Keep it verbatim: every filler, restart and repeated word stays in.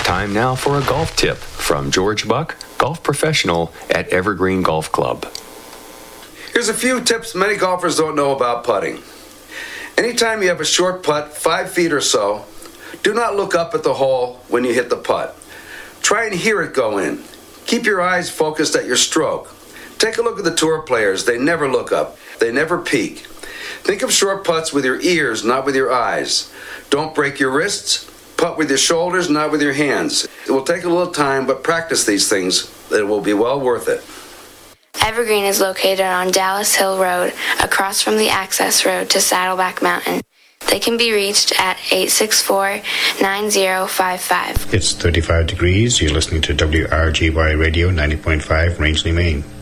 Time now for a golf tip from George Buck, golf professional at Evergreen Golf Club. Here's a few tips many golfers don't know about putting. Anytime you have a short putt, five feet or so, do not look up at the hole when you hit the putt. Try and hear it go in. Keep your eyes focused at your stroke. Take a look at the tour players. They never look up. They never peek. Think of short putts with your ears, not with your eyes. Don't break your wrists. Putt with your shoulders, not with your hands. It will take a little time, but practice these things. It will be well worth it. Evergreen is located on Dallas Hill Road, across from the access road to Saddleback Mountain. They can be reached at eight six four, nine zero five five. It's thirty-five degrees. You're listening to W R G Y Radio ninety point five, Rangeley, Maine.